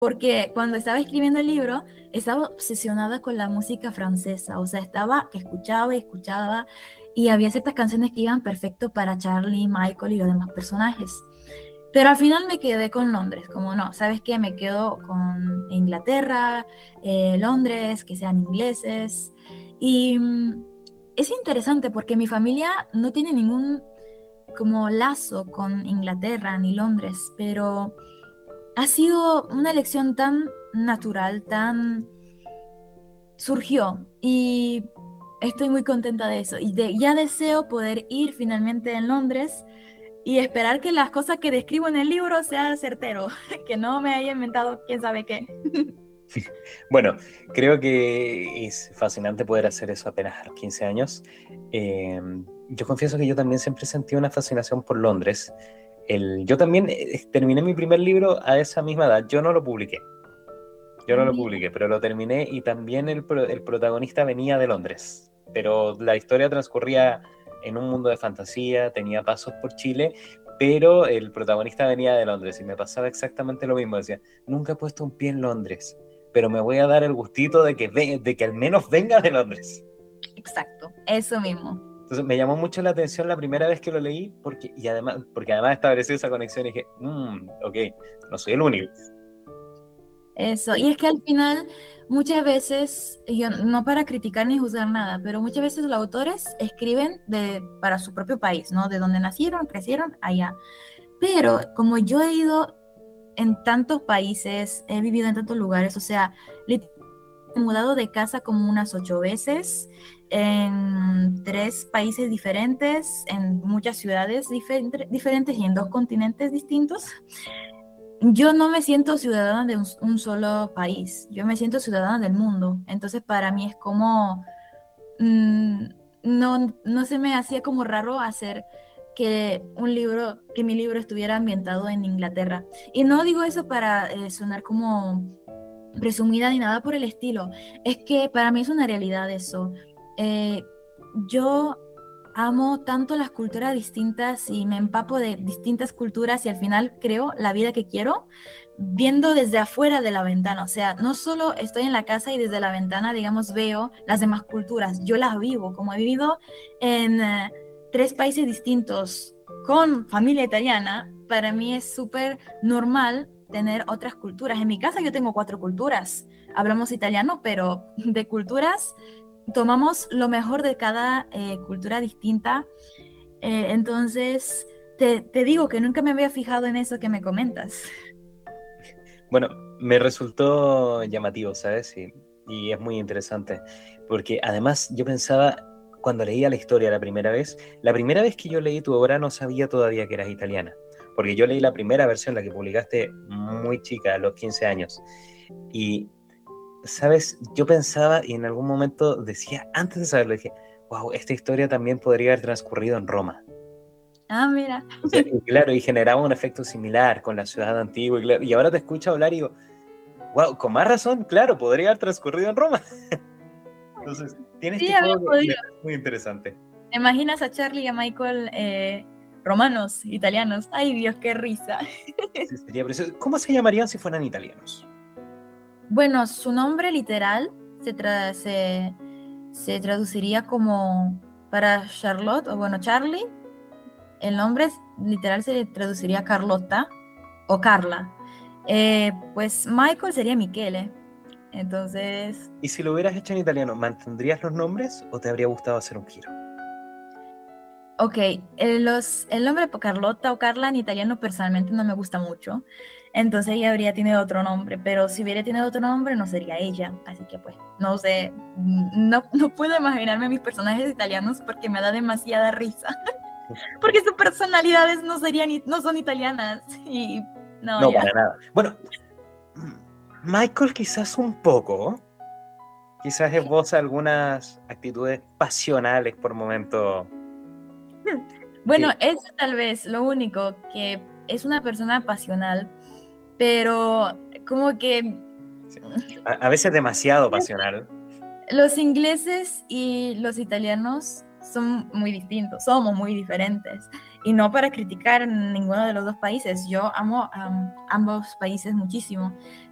porque cuando estaba escribiendo el libro, estaba obsesionada con la música francesa, o sea, estaba que escuchaba y escuchaba, y había ciertas canciones que iban perfecto para Charlie, Michael y los demás personajes. Pero al final me quedé con Londres, como no, ¿sabes qué? Me quedo con Inglaterra, Londres, que sean ingleses. Y es interesante porque mi familia no tiene ningún como lazo con Inglaterra ni Londres, pero ha sido una elección tan natural, tan surgió y estoy muy contenta de eso. Ya deseo poder ir finalmente en Londres y esperar que las cosas que describo en el libro sean certero, que no me haya inventado quién sabe qué. Bueno, creo que es fascinante poder hacer eso apenas a los 15 años. Eh, yo confieso que yo también siempre sentí una fascinación por Londres. Yo también terminé mi primer libro a esa misma edad. Yo no lo publiqué. Yo Ah, no lo mira. publiqué, pero lo terminé y también el protagonista venía de Londres. Pero la historia transcurría en un mundo de fantasía, tenía pasos por Chile, pero el protagonista venía de Londres y me pasaba exactamente lo mismo. Decía, nunca he puesto un pie en Londres, pero me voy a dar el gustito de que al menos venga de Londres. Exacto, eso mismo. Entonces me llamó mucho la atención la primera vez que lo leí porque además establecí esa conexión y dije, ok, no soy el único. Eso, y es que al final muchas veces, yo no para criticar ni juzgar nada, pero muchas veces los autores escriben para su propio país, ¿no? De donde nacieron, crecieron, allá. Pero como yo he ido en tantos países, he vivido en tantos lugares, o sea, he mudado de casa como unas 8 veces, en 3 países diferentes, en muchas ciudades diferentes y en 2 continentes distintos. Yo no me siento ciudadana de un solo país, yo me siento ciudadana del mundo. Entonces para mí es como, mm, no se me hacía como raro hacer que mi libro estuviera ambientado en Inglaterra. Y no digo eso para sonar como presumida ni nada por el estilo, es que para mí es una realidad eso. Eh, yo amo tanto las culturas distintas y me empapo de distintas culturas y al final creo la vida que quiero viendo desde afuera de la ventana. O sea, no solo estoy en la casa y desde la ventana, digamos, veo las demás culturas, yo las vivo, como he vivido en 3 países distintos con familia italiana, para mí es súper normal tener otras culturas. En mi casa yo tengo 4 culturas. Hablamos italiano, pero de culturas tomamos lo mejor de cada cultura distinta. Entonces, te digo que nunca me había fijado en eso que me comentas. Bueno, me resultó llamativo, ¿sabes? Y es muy interesante, porque además yo pensaba, cuando leía la historia la primera vez que yo leí tu obra no sabía todavía que eras italiana, porque yo leí la primera versión, la que publicaste muy chica, a los 15 años. Y, ¿sabes? Yo pensaba y en algún momento decía, antes de saberlo, dije, wow, esta historia también podría haber transcurrido en Roma. Ah, mira. O sea, y claro, y generaba un efecto similar con la ciudad antigua, y ahora te escucho hablar y digo, wow, con más razón, claro, podría haber transcurrido en Roma. Entonces, tiene Sí, este había juego que podido. me parece muy interesante. ¿Te imaginas a Charlie y a Michael romanos, italianos? Ay, Dios, qué risa. Sí, sería precioso. ¿Cómo se llamarían si fueran italianos? Bueno, su nombre literal se traduciría como para Charlotte, o bueno, Charlie. El nombre literal se traduciría Carlota o Carla. Pues Michael sería Michele. Entonces, Y si lo hubieras hecho en italiano, ¿mantendrías los nombres o te habría gustado hacer un giro? ok, el nombre Carlota o Carla en italiano personalmente no me gusta mucho. Entonces ella habría tenido otro nombre, pero si hubiera tenido otro nombre no sería ella. Así que pues, no sé, no puedo imaginarme mis personajes italianos porque me da demasiada risa. Porque sus personalidades no son italianas. Y no, No, ya. para nada. Bueno, Michael quizás un poco, quizás esboza algunas actitudes pasionales por momento Bueno, que es tal vez lo único que es una persona pasional, pero como que sí, a veces demasiado pasional. los ingleses y los italianos son muy distintos, somos muy diferentes. Y no para criticar ninguno de los 2 países, yo amo ambos países muchísimo,